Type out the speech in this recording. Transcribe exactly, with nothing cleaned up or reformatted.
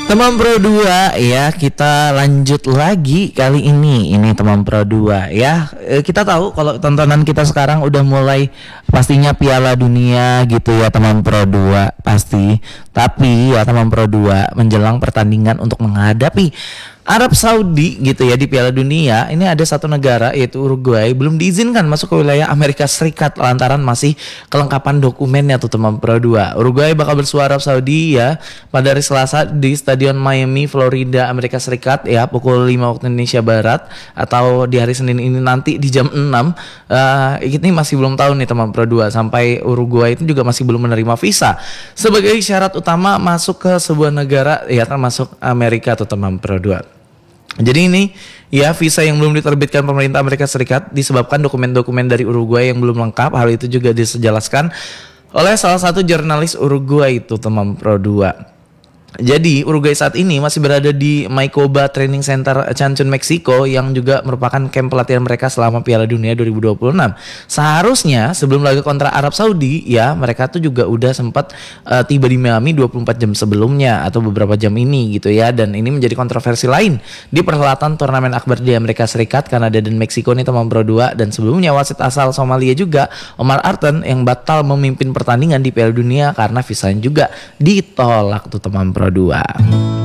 Teman Pro dua ya, kita lanjut lagi kali ini. Ini teman Pro dua ya. E, kita tahu kalau tontonan kita sekarang udah mulai pastinya Piala Dunia gitu ya teman Pro dua pasti. Tapi ya teman Pro dua menjelang pertandingan untuk menghadapi Arab Saudi gitu ya di Piala Dunia, ini ada satu negara yaitu Uruguay belum diizinkan masuk ke wilayah Amerika Serikat lantaran masih kelengkapan dokumennya tuh teman Pro dua. Uruguay bakal bersuara Arab Saudi ya pada hari Selasa di Stadion Miami, Florida, Amerika Serikat ya pukul lima waktu Indonesia Barat, atau di hari Senin ini nanti di jam enam. Uh, ini masih belum tahu nih teman Pro dua, sampai Uruguay itu juga masih belum menerima visa sebagai syarat utama masuk ke sebuah negara ya, termasuk Amerika tuh teman Pro dua. Jadi ini ya visa yang belum diterbitkan pemerintah Amerika Serikat disebabkan dokumen-dokumen dari Uruguay yang belum lengkap. Hal itu juga dijelaskan oleh salah satu jurnalis Uruguay itu teman Pro dua. Jadi Uruguay saat ini masih berada di Maycoba Training Center Cancun, Meksiko, yang juga merupakan kamp pelatihan mereka selama Piala Dunia dua ribu dua puluh enam. Seharusnya sebelum laga kontra Arab Saudi ya, mereka tuh juga udah sempat uh, tiba di Miami dua puluh empat jam sebelumnya atau beberapa jam ini gitu ya. Dan ini menjadi kontroversi lain di perhelatan turnamen akbar di Amerika Serikat, Kanada dan Meksiko nih teman Pro dua. Dan sebelumnya wasit asal Somalia juga, Omar Artan, yang batal memimpin pertandingan di Piala Dunia karena visanya juga ditolak tuh teman Pro dua.